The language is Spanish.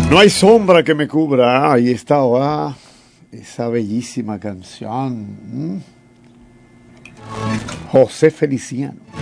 No hay sombra que me cubra. Ahí estaba esa bellísima canción. José Feliciano.